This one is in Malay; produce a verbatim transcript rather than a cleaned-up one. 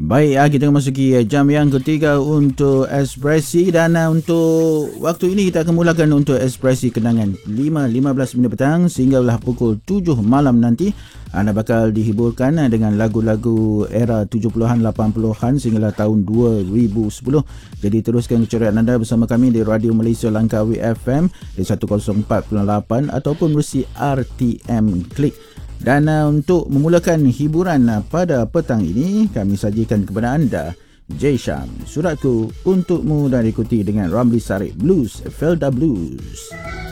Baik, ah, kita memasuki uh, jam yang ketiga untuk Ekspresi dan uh, untuk waktu ini kita akan mulakan untuk Ekspresi kenangan lima lima belas minit petang sehinggalah pukul tujuh malam nanti. Anda bakal dihiburkan uh, dengan lagu-lagu era tujuh puluhan lapan puluhan sehinggalah tahun dua ribu sepuluh. Jadi teruskan keceriaan anda bersama kami di Radio Malaysia Langkawi F M di seratus empat puluh lapan ataupun melalui R T M Klik. Dan uh, untuk memulakan hiburan uh, pada petang ini, kami sajikan kepada anda Jay Sham, Suratku Untukmu, dan ikuti dengan Ramli Sarip Blues, Felda Blues.